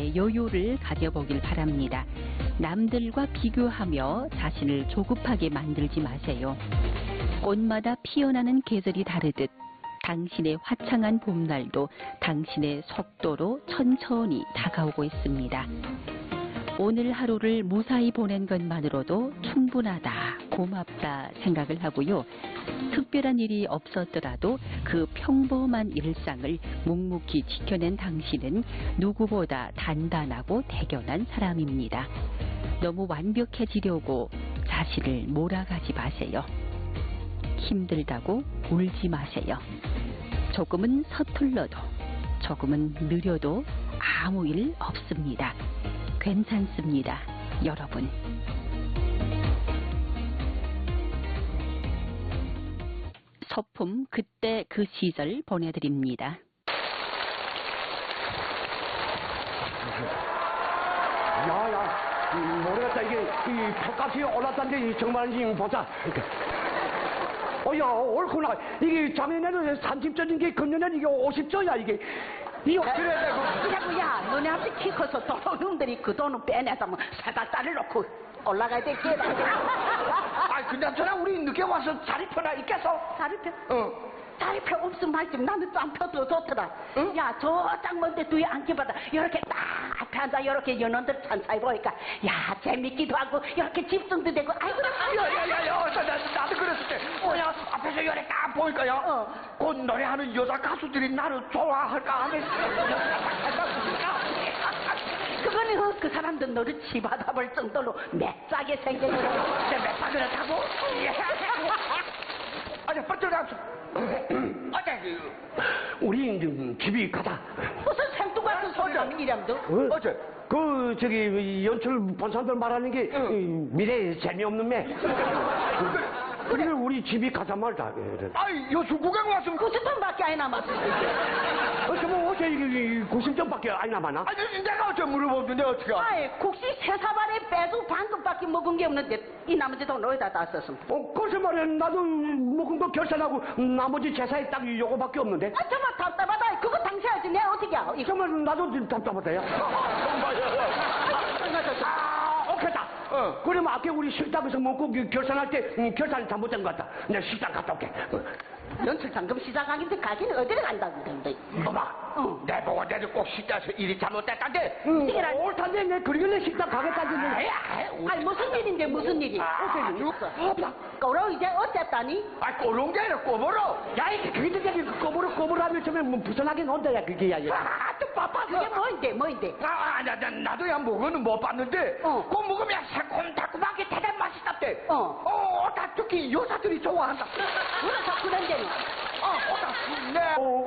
마음의 여유를 가져보길 바랍니다. 남들과 비교하며 자신을 조급하게 만들지 마세요. 꽃마다 피어나는 계절이 다르듯 당신의 화창한 봄날도 당신의 속도로 천천히 다가오고 있습니다. 오늘 하루를 무사히 보낸 것만으로도 충분하다, 고맙다 생각을 하고요. 특별한 일이 없었더라도 그 평범한 일상을 묵묵히 지켜낸 당신은 누구보다 단단하고 대견한 사람입니다. 너무 완벽해지려고 자신을 몰아가지 마세요. 힘들다고 울지 마세요. 조금은 서툴러도 조금은 느려도 아무 일 없습니다. 괜찮습니다, 여러분. 소품 그때 그 시절 보내드립니다. 야야, 모르겠다. 이게 이 표값이 올랐다는데 정말인지 보자. 야, 옳구나. 이게 작년에는 30전인 게 금년에는 이게 50조야 이게. 이 어떻게 해야 돼? 그래고야, 너네한테 키 커서 도둑놈들이 그 돈을 빼내다면 세달짜리 놓고 올라가야 돼. 아, 근데 저랑 우리 늦게 와서 자리표나 있겠어? 자리표? 어. 자리표 없으면 말지. 나는 짬표도 좋더라. 응? 야, 저 짱먼데 뒤에 앉기보다 이렇게 딱 앞에 앉아 이렇게 연원들 찬사해 보니까 야, 재밌기도 하고 이렇게 집중도 되고 아이고. 야야야야, 나도 그랬을 때 뭐야 앞에서 이렇게 딱 보니까요. 곧 노래하는 여자 가수들이 나를 좋아할까 하면서 그거는 그 사람들 너를 치받아볼 정도로 매짜게 생겨서 내가 그렇다고? 아니 빠져나왔어. 어제 우리 집이 가자. 무슨 생뚱같은 소리라는 이람도? 어제 그 저기 연출 본사들 말하는 게 미래에 재미없는 매. 그래 우리 집이 가자 말자. 아이 여수 구경 왔으면 90점밖에 안 남았어. 뭐 어제 이게 90점밖에 안 남았나? 아니 내가 어째 물어보는데 어떻게? 아이 국시 세 사발에 빼도 반금밖에 먹은 게 없는데 이 나머지 돈 어디다 다 썼음? 글쎄 말이야 나도 먹은 거 결산하고 나머지 재산이 딱 요거밖에 없는데. 아 정말 답답하다. 그거 당시야지 내가 어떻게 해? 정말 나도 좀 답답하다요. 오케이다. 그러면 아까 우리 식당에서 먹고 결산할 때 결산이 잘못된 것 같다. 내가 식당 갔다 올게. 연출 잔금 시작하긴데 가기는 어디를 간다고 그러는데. 엄마, 내 보고 내도 꼭 식당에서 일이 잘못됐다는데. 이게라. 옳단데 내 그러길래 식당 가겠다는데. 아니 무슨 일인데 무슨 일이? 어째 일이? 없다. 꼬로 이제 어쨌다니? 아 꼬롱 게 아니라 꼬보로. 야 이게 그게 저기 꼬보로 하면 처음에 뭐 부산하긴 혼자야 그게 아니야. 또 바빠. 그게 뭐인데? 나도 야 먹어는 못 봤는데. 그거 먹으면 새콤달콤하게 대단 맛있답대. 다 특히 여자들이 좋아한다. 그래서 그런데는. 네.